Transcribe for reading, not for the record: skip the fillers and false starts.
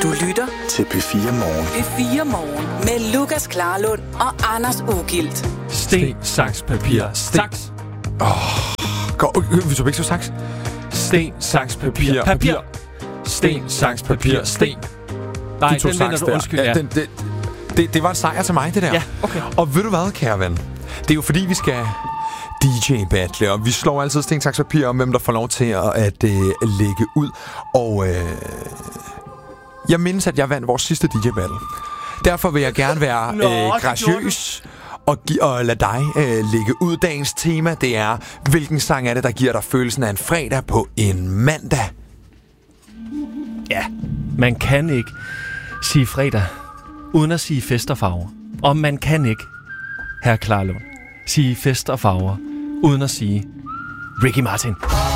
Du lytter til P4 Morgen. P4 Morgen med Lukas Klarlund og Anders Ugilt. Sten, saks, papir, saks. Vi tog begge så saks. Sten, saks, papir, papir. Sten, saks, papir, sten. Nej, den vinder du. Undskyld, ja. Det var en sejr til mig, det der. Ja, okay. Og ved du hvad, kære ven? Det er jo fordi, vi skal DJ-battle, og vi slår altid sten, saks, papir om, hvem der får lov til at lægge ud. Og jeg mindes, at jeg vandt vores sidste DJ-battle. Derfor vil jeg gerne være graciøs og lade dig lægge ud. Dagens tema, det er, hvilken sang er det, der giver dig følelsen af en fredag på en mandag? Ja, man kan ikke sige fredag uden at sige fest og farver. Og man kan ikke, herr Klarlund, sige fest og farver uden at sige Ricky Martin.